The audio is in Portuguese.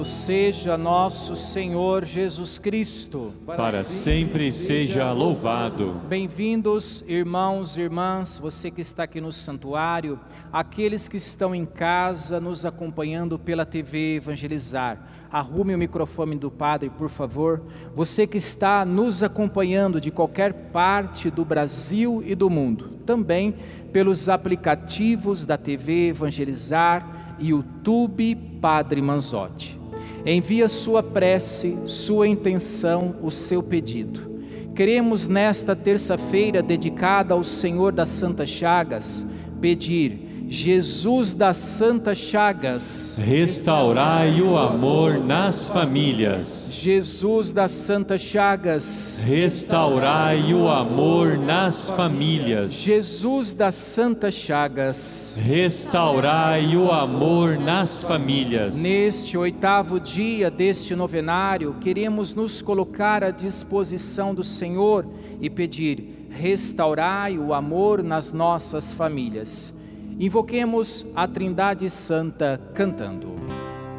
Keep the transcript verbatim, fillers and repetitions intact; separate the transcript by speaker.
Speaker 1: Seja nosso Senhor Jesus Cristo.
Speaker 2: Para sempre seja louvado.
Speaker 1: Bem-vindos, irmãos e irmãs, você que está aqui no santuário, aqueles que estão em casa nos acompanhando pela T V Evangelizar. Arrume o microfone do Padre, por favor. Você que está nos acompanhando de qualquer parte do Brasil e do mundo, também pelos aplicativos da T V Evangelizar e YouTube Padre Manzotti. Envie a sua prece, sua intenção, o seu pedido. Queremos nesta terça-feira dedicada ao Senhor das Santas Chagas, pedir: Jesus das Santas Chagas,
Speaker 2: restaurai o amor nas famílias.
Speaker 1: Jesus das Santas Chagas,
Speaker 2: restaurai o amor nas famílias.
Speaker 1: Jesus das Santas Chagas,
Speaker 2: restaurai o amor nas famílias.
Speaker 1: Neste oitavo dia deste novenário, queremos nos colocar à disposição do Senhor e pedir: restaurai o amor nas nossas famílias. Invoquemos a Trindade Santa cantando.